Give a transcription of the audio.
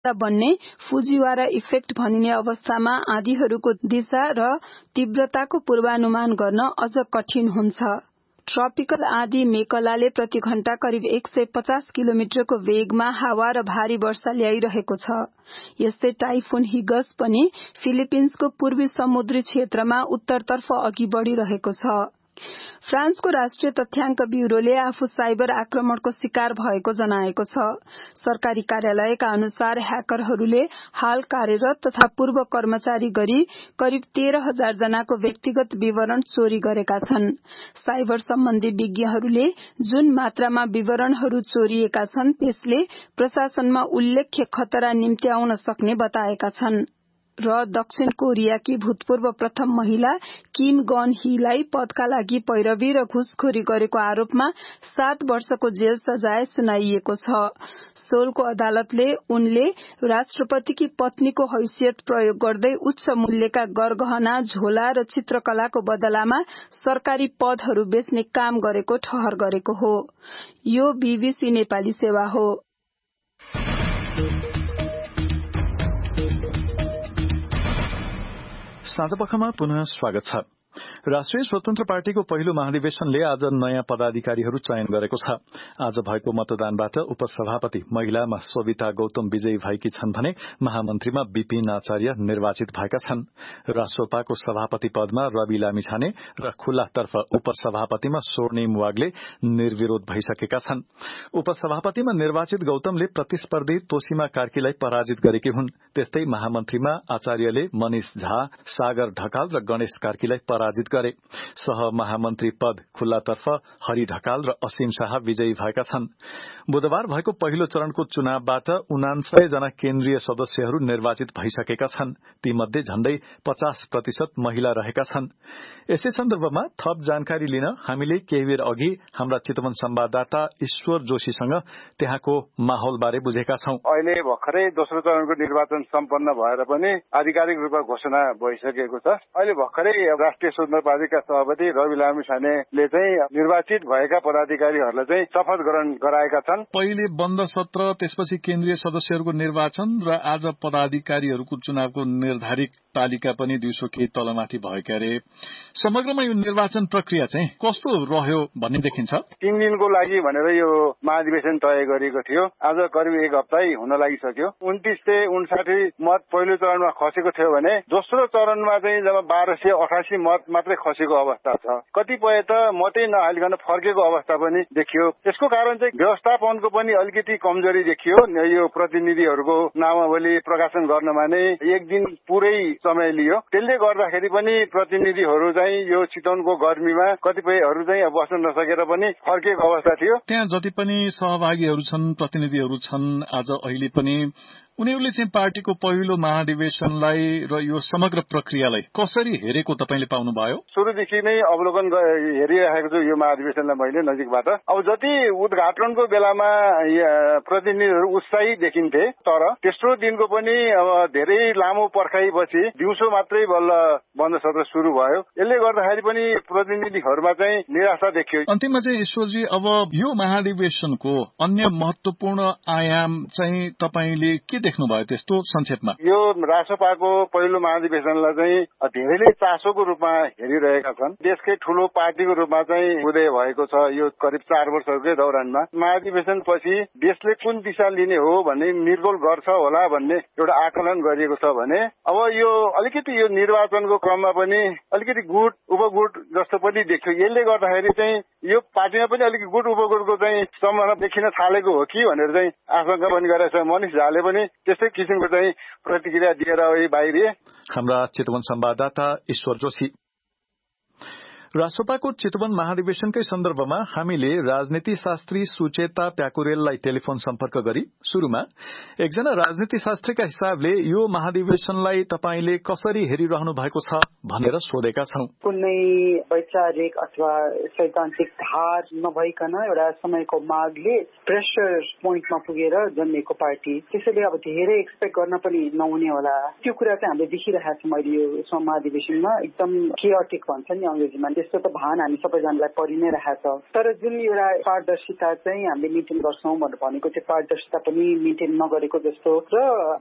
बन्ने Fujiwara effect भनिने अवस्थामा आँधीहरूको दिशा र तीव्रताको पूर्वानुमान गर्न अझ कठिन हुन्छ। ट्रपिकल आँधी मेकलाले प्रति घण्टा करिब 150 किलोमिटरको वेगमा हावा र भारी वर्षा ल्याइरहेको छ। यस्तै टाइफुन हिगस पनि फिलिपिन्सको पूर्वी समुद्री क्षेत्रमा उत्तरतर्फ अघि बढ़िरहेको छ। फ्रान्सको राष्ट्रिय तथ्याङ्क ब्यूरोले आफू साइबर आक्रमणको शिकार भएको जनाएको छ। सरकारी कार्यालयका अनुसार ह्याकरहरूले हाल कार्यरत तथा पूर्व कर्मचारी गरी करिब 13,000 जनाको व्यक्तिगत विवरण चोरी गरेका छन्। साइबर सम्बन्धी विज्ञहरूले जुन मात्रामा विवरणहरू चोरिएका छन् त्यसले प्रशासनमा उल्लेख्य खतरा निम्त्याउन सक्ने बताएका छन्। र दक्षिण कोरियाकी भूतपूर्व प्रथम महिला किम गन हीलाई पदका लागि पैरवी र घुसखोरी गरेको आरोपमा 7 वर्षको जेल सजाय सुनाइएको छ। सोलको अदालतले उनले राष्ट्रपतिकी पत्नीको हैसियत प्रयोग गर्दै उच्च मूल्यका गरगहना, झोला र चित्रकलाको बदलामा सरकारी पदहरू बेच्ने काम गरेको ठहर गरेको हो। यो बीबीसी नेपाली सेवा हो। साँझपखमा पुनः स्वागत छ। राष्ट्रिय स्वतन्त्र पार्टीको पहिलो महाधिवेशनले आज नयाँ पदाधिकारीहरू चयन गरेको छ। आज भएको मतदानबाट उपसभापति महिलामा सविता गौतम विजयी भएकी छन् भने महामन्त्रीमा विपिन आचार्य निर्वाचित भएका छन्। रासोपाको सभापति पदमा रवि लामिछाने र खुल्लातर्फ उपसभापतिमा स्वर्णिम वाग्ले निर्विरोध भइसकेका छन्। उपसभापतिमा निर्वाचित गौतमले प्रतिस्पर्धी तोसीमा कार्कीलाई पराजित गरेकी हुन्। त्यस्तै महामन्त्रीमा आचार्यले मनिष झा, सागर ढकाल र गणेश कार्कीलाई पराजित गरे। सहमहामन्त्री पद खुल्लातर्फ हरि ढकाल र असीम शाह विजयी भएका छन्। बुधबार भएको पहिलो चरणको चुनावबाट 49 जना केन्द्रीय सदस्यहरू निर्वाचित भइसकेका छन्। तीमध्ये झण्डै 50% महिला रहेका छन्। यसै सन्दर्भमा थप जानकारी लिन हामीले केही बेर अघि हाम्रा चितवन संवाददाता ईश्वर जोशीसँग त्यहाँको माहौलबारे बुझेका छौं। अहिले भर्खरै दोस्रो चरणको निर्वाचन सम्पन्न भएर पनि आधिकारिक रूपमा घोषणा भइसकेको छ। अहिले भर्खरै राष्ट्रिय स्वतन्त्र पार्टीका सभापति रवि लामिछानेले चाहिँ निर्वाचित भएका पदाधिकारीहरूलाई चाहिँ शपथ ग्रहण गराएका छन्। पहिले बन्द सत्र, त्यसपछि केन्द्रीय सदस्यहरूको निर्वाचन र आज पदाधिकारीहरूको चुनावको निर्धारित तालिका पनि दिउँसो केही तलमाथि भएका अरे। समग्रमा यो निर्वाचन प्रक्रिया चाहिँ कस्तो रह्यो भन्ने देखिन्छ। 3 दिनको लागि भनेर यो महाधिवेशन तय गरिएको थियो। आज करिब 1 हप्तै हुन लागिसक्यो। 2959 मत पहिलो चरणमा खसेको थियो भने दोस्रो चरणमा चाहिँ जब 1288 मत मात्रै खसेको अवस्था छ। कतिपय त मतै नहालिकन फर्केको अवस्था पनि देखियो। यसको कारण चाहिँ व्यवस्थापनको पनि अलिकति कमजोरी देखियो। यो प्रतिनिधिहरूको नामावली प्रकाशन गर्नमा नै 1 दिन पुरै समय लियो। त्यसले गर्दाखेरि पनि प्रतिनिधिहरू चाहिँ यो चितवनको गर्मीमा कतिपयहरू चाहिँ बस्न नसकेर पनि फर्केको अवस्था थियो। त्यहाँ जति पनि सहभागीहरू छन्, प्रतिनिधिहरू छन्, आज अहिले पनि उनीहरूले चाहिँ पार्टीको पहिलो महाधिवेशनलाई र यो समग्र प्रक्रियालाई कसरी हेरेको तपाईले पाउनुभयो? सुरुदेखि नै अवलोकन हेरिरहेको छु यो महाधिवेशनलाई मैले नजिकबाट। अब जति उद्घाटनको बेलामा प्रतिनिधिहरू उत्साही देखिन्थे, तर तेस्रो दिनको पनि अब धेरै लामो पर्खाइपछि दिउँसो मात्रै बल्ल बन्द सत्र सुरु भयो। यसले गर्दाखेरि पनि प्रतिनिधिहरूमा चाहिँ निराशा देखियो। अन्तिममा चाहिँ ईश्वरजी, अब यो महाधिवेशनको अन्य महत्वपूर्ण आयाम चाहिँ तपाईले के देख्नु भयो त्यस्तो संक्षेपमा? यो रासोपाको पहिलो महाधिवेशनलाई चाहिँ धेरैले चासोको रूपमा हेरिरहेका छन्। देशकै ठूलो पार्टीको रूपमा चाहिँ उदय भएको छ यो करिब 4 वर्षकै दौरानमा। महाधिवेशन पछि देशले कुन दिशा लिने हो भन्ने निर्गोल गर्छ होला भन्ने एउटा आकलन गरिएको छ भने अब यो अलिकति यो निर्वाचनको क्रममा पनि अलिकति गुट उपगुट जस्तो पनि देखियो। यसले गर्दाखेरि चाहिँ यो पार्टीमा पनि अलिकति गुट उपगुटको चाहिँ सम्भावना देखिन थालेको हो कि भनेर चाहिँ आशंका पनि गरेको छ। मनिष झाले पनि त्यस्तै किसिमको चाहिँ प्रतिक्रिया दिएर बाहिरिए। हाम्रा चितवन संवाददाता ईश्वर जोशी। रासोपाको चितवन महाधिवेशनकै सन्दर्भमा हामीले राजनीति शास्त्री सुचेता प्याकुरेललाई टेलिफोन सम्पर्क गरी सुरुमा एकजना राजनीति शास्त्रीका हिसाबले यो महाधिवेशनलाई तपाईले कसरी हेरिरहनु भएको छ भनेर सोधेका छौं। कुनै वैचारिक अथवा सैद्धान्तिक धार नभइकन एउटा समयको मागले प्रेसर पोइन्टमा पुगेर जन्मेको पार्टी, त्यसैले अब धेरै एक्सपेक्ट गर्न पनि नहुने होला। त्यो कुरा चाहिँ हामीले देखिरहेका छौँ अहिले यो महाधिवेशनमा। एकदम केओटिक भन्छ नि अंग्रेजीमा, त्यस्तो त भान हामी सबैजनालाई परि नै रहेको छ। तर जुन एउटा पारदर्शिता चाहिँ हामीले मेन्टेन गर्छौँ भनेको त्यो पारदर्शिता पनि मेन्टेन नगरेको जस्तो र